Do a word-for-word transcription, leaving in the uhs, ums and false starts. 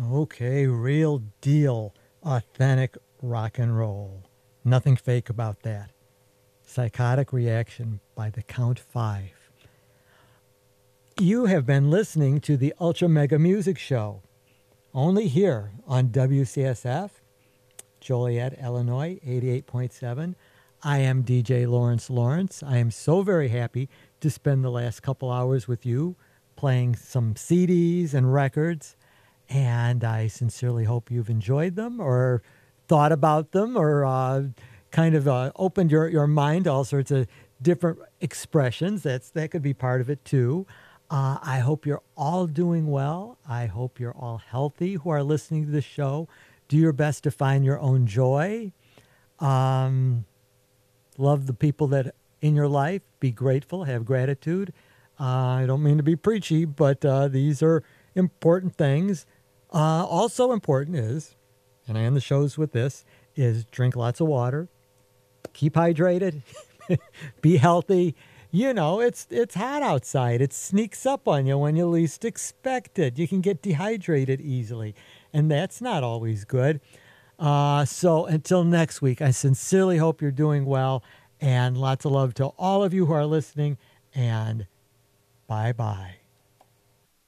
Okay, real deal, authentic rock and roll. Nothing fake about that. Psychotic Reaction by the Count Five. You have been listening to the Ultra Mega Music Show, only here on W C S F, Joliet, Illinois, eighty-eight point seven. I am D J Lawrence Lawrence. I am so very happy to spend the last couple hours with you playing some C Ds and records, and I sincerely hope you've enjoyed them or thought about them or uh, kind of uh, opened your, your mind to all sorts of different expressions. That's that could be part of it too. Uh, I hope you're all doing well. I hope you're all healthy who are listening to the show. Do your best to find your own joy. Um, love the people that in your life. Be grateful. Have gratitude. Uh, I don't mean to be preachy, but uh, these are important things. Uh, also important is, and I end the shows with this, is drink lots of water. Keep hydrated. Be healthy. You know, it's it's hot outside. It sneaks up on you when you least expect it. You can get dehydrated easily, and that's not always good. Uh, so until next week, I sincerely hope you're doing well, and lots of love to all of you who are listening, and bye-bye.